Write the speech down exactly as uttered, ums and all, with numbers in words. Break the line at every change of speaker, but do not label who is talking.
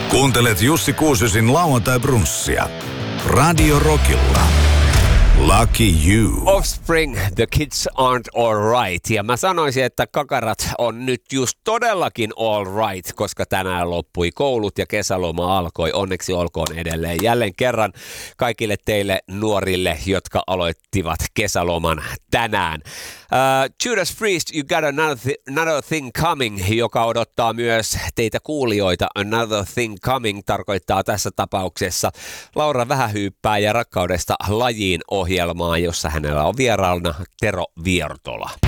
Kuuntelet Jussi Kuusysin lauantai-brunssia. Radio Rockilla. Lucky you.
Offspring, The Kids Aren't Alright. Ja mä sanoisin, että kakarat on nyt just todellakin alright, koska tänään loppui koulut ja kesäloma alkoi. Onneksi olkoon edelleen jälleen kerran kaikille teille nuorille, jotka aloittivat kesäloman tänään. Uh, Judas Priest, You Got Another, th- another Thing Coming, joka odottaa myös teitä kuulijoita. Another Thing Coming tarkoittaa tässä tapauksessa Laura Vähähyyppää ja Rakkaudesta lajiin ohjelmaa, jossa hänellä on vieraana Tero Viertola.